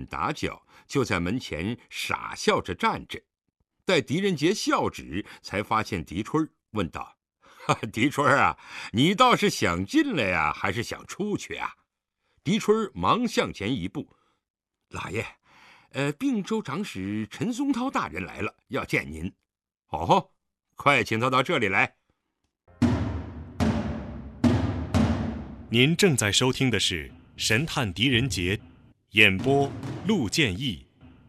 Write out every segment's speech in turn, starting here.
打搅，就在门前傻笑着站着。待狄仁杰笑止，才发现狄春，问道：“狄春啊，你倒是想进来呀，还是想出去啊？”狄春忙向前一步：“老爷，并州长史陈松涛大人来了，要见您。”“哦，快请他到这里来。” 您正在收听的是《神探狄仁杰》，演播陆建义。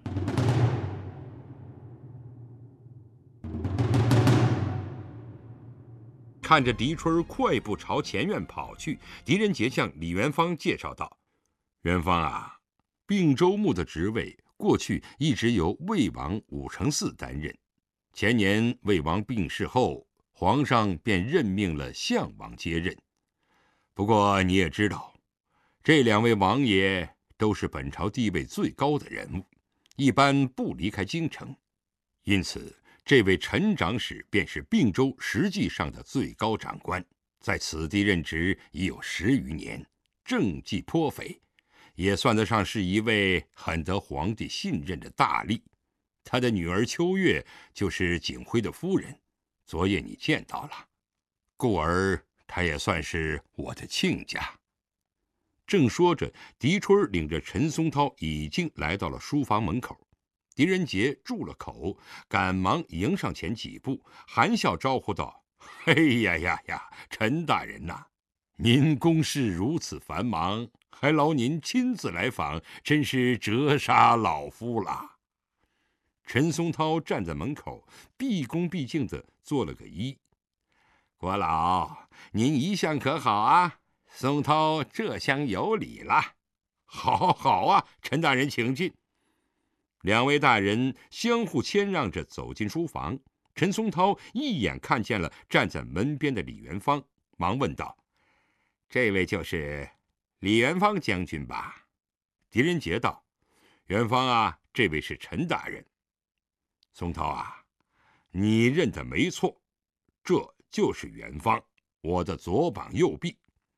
看着狄春快步朝前院跑去，狄仁杰向李元芳介绍道：“元芳啊，并州牧的职位过去一直由魏王武承嗣担任。前年魏王病逝后，皇上便任命了相王接任。不过你也知道，这两位王爷都是本朝地位最高的人物，一般不离开京城，因此这位陈长史便是并州实际上的最高长官，在此地任职已有10余年，政绩颇肥，也算得上是一位很得皇帝信任的大吏。他的女儿秋月就是景辉的夫人，昨夜你见到了，故而他也算是我的亲家。”正说着，狄春领着陈松涛已经来到了书房门口。狄仁杰住了口，赶忙迎上前几步，含笑招呼道：“哎呀呀呀，陈大人呐，您公事如此繁忙，还劳您亲自来访，真是折杀老夫了。”陈松涛站在门口，毕恭毕敬地做了个揖：“国老，您一向可好啊？松涛这厢有礼了。”“好，好啊，陈大人请进。”两位大人相互谦让着走进书房。陈松涛一眼看见了站在门边的李元芳，忙问道：“这位就是李元芳将军吧？”狄仁杰道：“元芳啊，这位是陈大人。”“松涛啊，你认得没错，这就是元芳，我的左膀右臂。”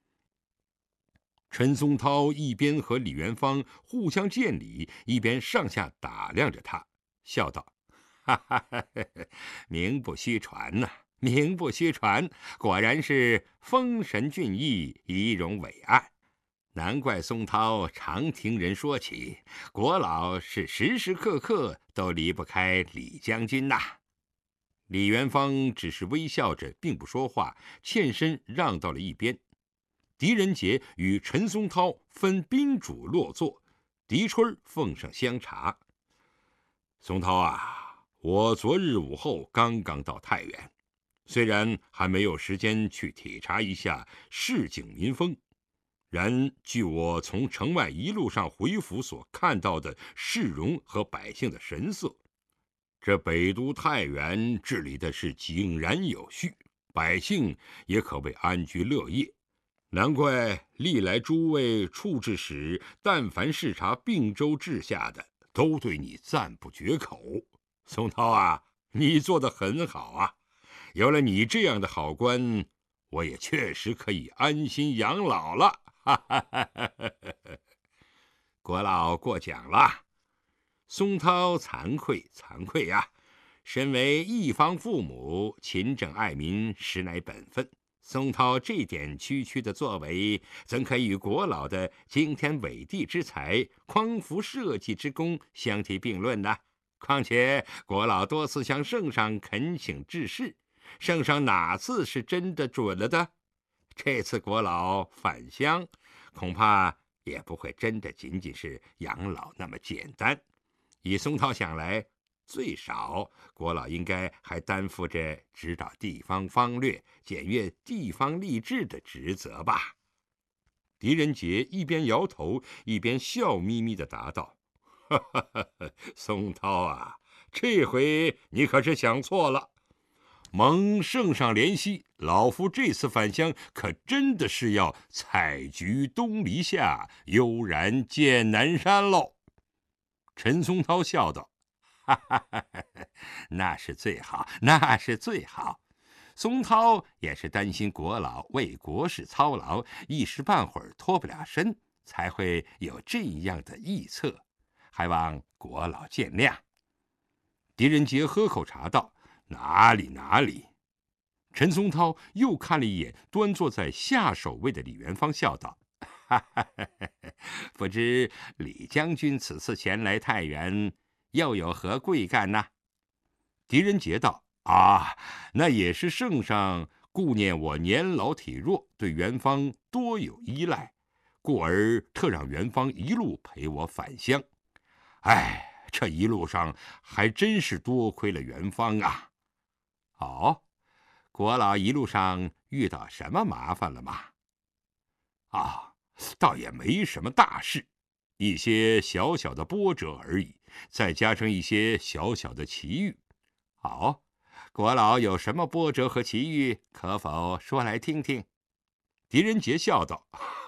陈松涛一边和李元芳互相见礼，一边上下打量着他，笑道：“哈哈哈哈，名不虚传呐，名不虚传，果然是丰神俊逸，仪容伟岸。难怪松涛常听人说起，国老是时时刻刻都离不开李将军呐。”李元芳只是微笑着，并不说话，欠身让到了一边。狄仁杰与陈松涛分宾主落座，狄春奉上香茶。“松涛啊，我昨日午后刚刚到太原，虽然还没有时间去体察一下市井民风，然据我从城外一路上回府所看到的市容和百姓的神色，这北都太原治理的是井然有序，百姓也可谓安居乐业。难怪历来诸位处置使，但凡视察并州治下的，都对你赞不绝口。松涛啊，你做得很好啊！有了你这样的好官，我也确实可以安心养老了。”“哈哈哈哈哈！”国老过奖了。松涛惭愧呀！身为一方父母，勤政爱民，实乃本分。松涛这点区区的作为，怎可以与国老的惊天伟地之才、匡扶社稷之功相提并论呢？况且国老多次向圣上恳请治事，圣上哪次是真的准了的？这次国老返乡，恐怕也不会真的仅仅是养老那么简单。以松涛想来，最少国老应该还担负着指导地方方略、检阅地方吏治的职责吧。”狄仁杰一边摇头，一边笑眯眯地答道：“哈哈哈哈，松涛啊，这回你可是想错了。蒙圣上怜惜，老夫这次返乡可真的是要采菊东篱下，悠然见南山喽。”陈松涛笑道：“哈哈哈哈，那是最好，那是最好。”松涛也是担心国老为国事操劳，一时半会儿脱不了身，才会有这样的臆测。 还望国老见谅。”狄仁杰喝口茶道：“哪里哪里。”陈松涛又看了一眼端坐在下手位的李元芳，笑道：“不知李将军此次前来太原，又有何贵干呢？”狄仁杰道：“啊，那也是圣上顾念我年老体弱，对元芳多有依赖，故而特让元芳一路陪我返乡。哎，这一路上还真是多亏了元芳啊。”“哦，国老一路上遇到什么麻烦了吗？”“啊，倒也没什么大事，一些小小的波折而已，再加上一些小小的奇遇。”“好，国老有什么波折和奇遇，可否说来听听？”狄仁杰笑道：“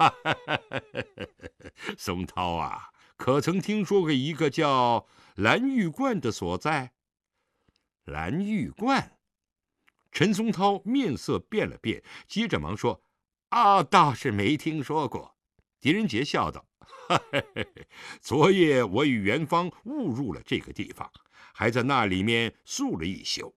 松涛啊，可曾听说过一个叫蓝玉观的所在？”“蓝玉观？”陈松涛面色变了变，接着忙说：“啊，倒是没听说过。”狄仁杰笑道：“昨夜我与元芳误入了这个地方，还在那里面宿了一宿。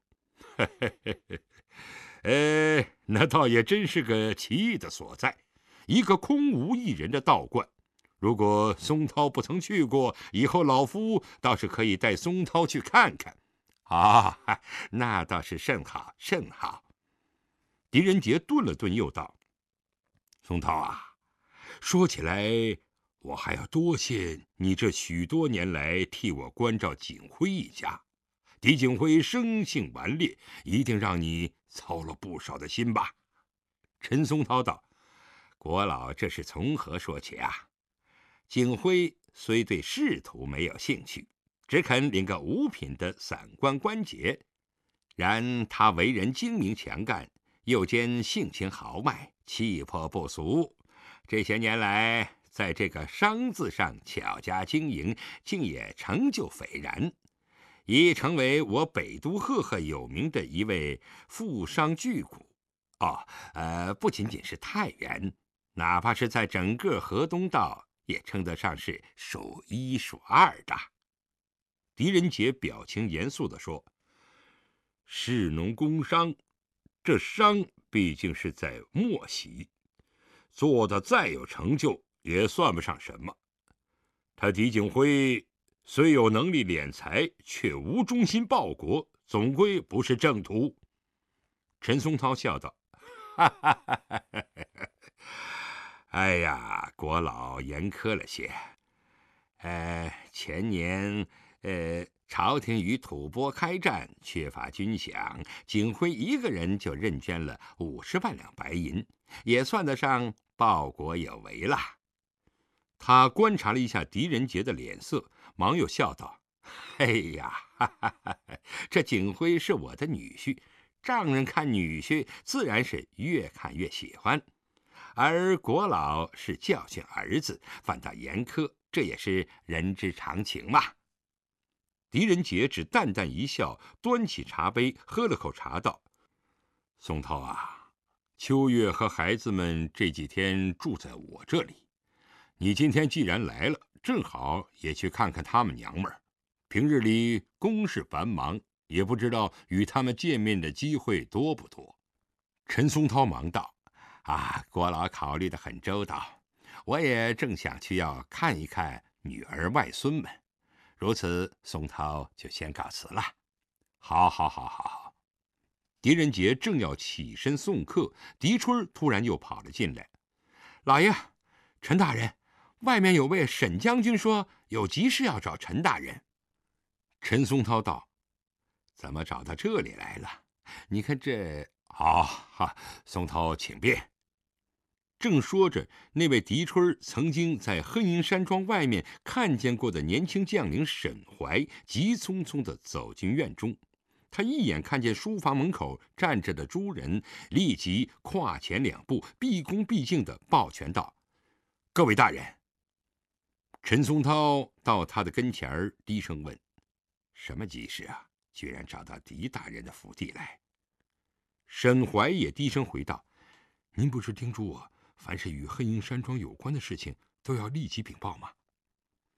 那倒也真是个奇异的所在，一个空无一人的道观。如果松涛不曾去过，以后老夫倒是可以带松涛去看看。”“啊，那倒是甚好，甚好。”狄仁杰顿了顿，又道：“松涛啊，说起来，我还要多谢你这许多年来替我关照景辉一家。狄景辉生性顽劣，一定让你操了不少的心吧？”陈松涛道：“国老这是从何说起啊？景辉虽对仕途没有兴趣，只肯领个五品的散官官爵，然他为人精明强干，又兼性情豪迈，气魄不俗。这些年来，在这个商字上巧加经营，竟也成就斐然，已成为我北都赫赫有名的一位富商巨贾。不仅仅是太原，哪怕是在整个河东道，也称得上是数一数二的。”狄仁杰表情严肃地说：“士农工商，这商毕竟是在末席，做的再有成就，也算不上什么。他狄景辉虽有能力敛财，却无忠心报国，总归不是正途。”陈松涛笑道：“哎呀，国老严苛了些。前年朝廷与吐蕃开战，缺乏军饷，景辉一个人就认捐了50万两白银，也算得上报国有为了。”他观察了一下狄仁杰的脸色，忙又笑道：“哎呀，这景辉是我的女婿，丈人看女婿自然是越看越喜欢，而国老是教训儿子，反倒严苛，这也是人之常情嘛。”狄仁杰只淡淡一笑，端起茶杯喝了口茶，道：“松涛啊，秋月和孩子们这几天住在我这里，你今天既然来了，正好也去看看他们娘们儿。平日里公事繁忙，也不知道与他们见面的机会多不多。”陈松涛忙道：“国老考虑得很周到，我也正想去要看一看女儿外孙们。如此，松涛就先告辞了。”“好。”狄仁杰正要起身送客，狄春突然又跑了进来：“老爷，陈大人，外面有位沈将军说有急事要找陈大人。”陈松涛道：“怎么找到这里来了？你看这……松涛请便。”正说着，那位狄春曾经在黑营山庄外面看见过的年轻将领沈怀，急匆匆地走进院中。他一眼看见书房门口站着的诸人，立即跨前2步，毕恭毕敬地抱拳道：“各位大人。”陈松涛到他的跟前儿，低声问：“什么急事啊？居然找到狄大人的府邸来？”沈怀也低声回道：“您不是叮嘱我，凡是与黑营山庄有关的事情，都要立即禀报吗？”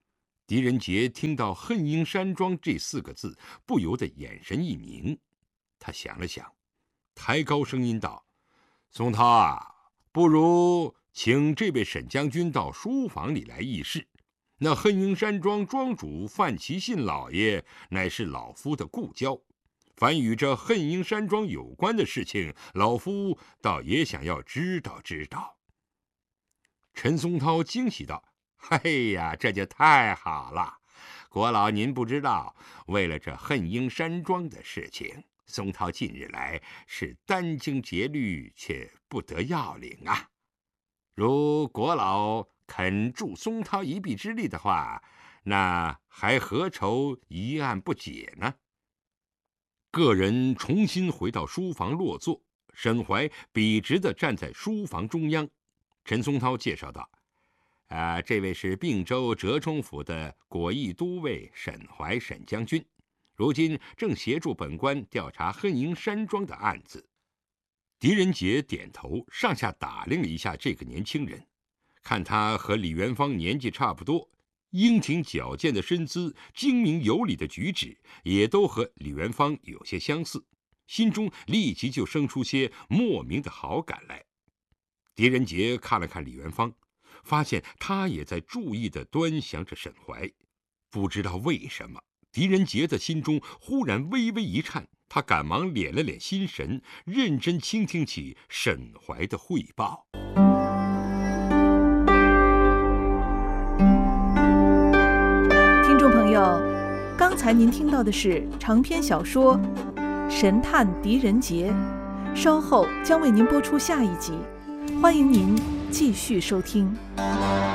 狄仁杰听到恨英山庄这4个字，不由得眼神一凝。他想了想，抬高声音道：“宋涛啊，不如请这位沈将军到书房里来议事。那恨英山庄庄主范其信老爷乃是老夫的故交，凡与这恨英山庄有关的事情，老夫倒也想要知道知道。”陈松涛惊喜道：“嘿呀，这就太好了！国老您不知道，为了这恨英山庄的事情，松涛近日来是殚精竭虑，却不得要领啊。如国老肯助松涛一臂之力的话，那还何愁一案不解呢？”个人重新回到书房落座，沈怀笔直地站在书房中央。陈松涛介绍道：“这位是并州折冲府的果毅都尉沈怀沈将军，如今正协助本官调查恨英山庄的案子。”狄仁杰点头，上下打量了一下这个年轻人，看他和李元芳年纪差不多，英挺矫健的身姿，精明有礼的举止，也都和李元芳有些相似，心中立即就生出些莫名的好感来。狄仁杰看了看李元芳，发现他也在注意地端详着沈怀。不知道为什么，狄仁杰的心中忽然微微一颤，他赶忙敛了敛心神，认真倾听起沈怀的汇报。 听众朋友，刚才您听到的是长篇小说《神探狄仁杰》，稍后将为您播出下一集，欢迎您继续收听。